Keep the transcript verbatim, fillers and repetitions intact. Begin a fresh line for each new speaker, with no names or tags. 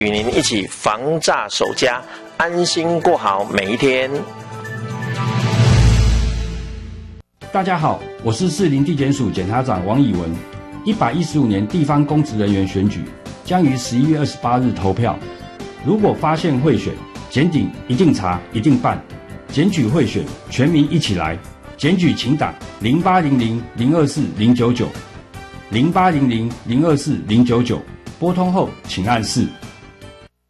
与您一起防诈守家，安心过好每一天。
大家好，我是士林地检署检察长王以文。一百一十五年地方公职人员选举将于十一月二十八日投票。如果发现贿选，检警一定查，一定办。检举贿选，全民一起来。检举请打零八零零零二四零九九，零八零零零二四零九九，拨通后请按四。